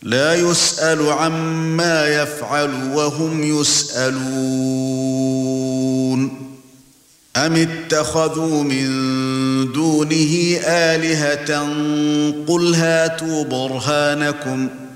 لا يسأل عما يفعل وهم يسألون أم اتخذوا من دونه آلهة قل هاتوا برهانكم